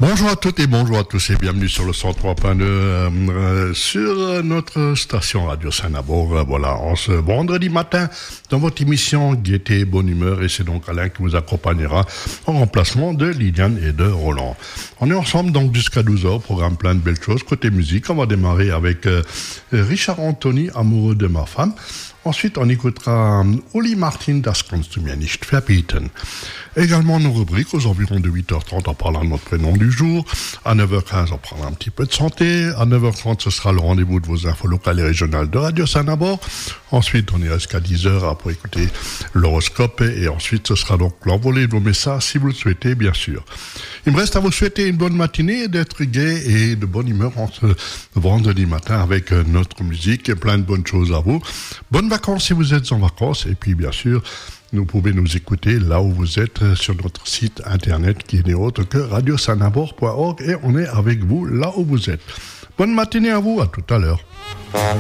Bonjour à toutes et bonjour à tous et bienvenue sur le 103.2 sur notre station Radio Saint-Nabour. Voilà, en ce vendredi matin dans votre émission Gaieté et Bonne Humeur, et c'est donc Alain qui vous accompagnera en remplacement de Liliane et de Roland. On est ensemble donc jusqu'à 12h, programme plein de belles choses. Côté musique, on va démarrer avec Richard Anthony, Amoureux de ma femme. Ensuite, on écoutera Uli Martin, Das kannst du mir nicht verbieten. Également nos rubriques aux environs de 8h30 en parlant de notre prénom du jour. À 9h15, on prendra un petit peu de santé. À 9h30, ce sera le rendez-vous de vos infos locales et régionales de Radio Saint-Nabour. Ensuite, on ira jusqu'à 10h pour écouter l'horoscope. Et ensuite, ce sera donc l'envolée de vos messages, si vous le souhaitez, bien sûr. Il me reste à vous souhaiter une bonne matinée, d'être gai et de bonne humeur en ce vendredi matin avec notre musique et plein de bonnes choses à vous. Bonnes vacances si vous êtes en vacances. Et puis, bien sûr, vous pouvez nous écouter là où vous êtes sur notre site internet qui n'est autre que radiosaint-nabour.org et on est avec vous là où vous êtes. Bonne matinée à vous, à tout à l'heure.